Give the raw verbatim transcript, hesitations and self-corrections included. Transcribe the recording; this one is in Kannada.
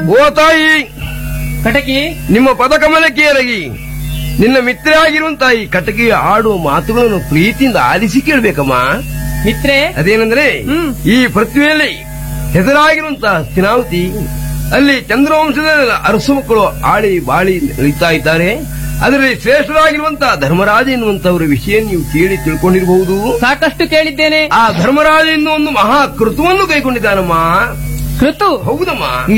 ಓ ತಾಯಿ ಕಟಕಿ, ನಿಮ್ಮ ಪದಕಮಲಕ್ಕೆ ಎರಗಿ ನಿನ್ನ ಮಿತ್ರ ಆಗಿರುವಂತ ಈ ಕಟಕಿ ಆಡುವ ಮಾತುಗಳನ್ನು ಪ್ರೀತಿಯಿಂದ ಆಲಿಸಿ ಕೇಳಬೇಕಮ್ಮ. ಮಿತ್ರೆ, ಅದೇನೆಂದ್ರೆ ಹ್ಮ್. ಈ ಪೃಥ್ವಿಯಲ್ಲಿ ಹೆಸರಾಗಿರುವಂತಹ ಹಸ್ತಿನಾವತಿ, ಅಲ್ಲಿ ಚಂದ್ರವಂಶದ ಅರಸು ಮಕ್ಕಳು ಆಳಿ ಬಾಳಿ ನಡೀತಾ ಇದ್ದಾರೆ. ಅದರಲ್ಲಿ ಶ್ರೇಷ್ಠರಾಗಿರುವಂತಹ ಧರ್ಮರಾಜ ಎನ್ನುವಂತವರ ವಿಷಯ ನೀವು ಕೇಳಿ ತಿಳ್ಕೊಂಡಿರಬಹುದು. ಸಾಕಷ್ಟು ಕೇಳಿದ್ದೇನೆ. ಆ ಧರ್ಮರಾಜ ಎನ್ನುವ ಒಂದು ಮಹಾ ಕೃತವನ್ನು ಕೈಗೊಂಡಿದ್ದಾನಮ್ಮ. ಕೃತು ಹೌದಮ್ಮ.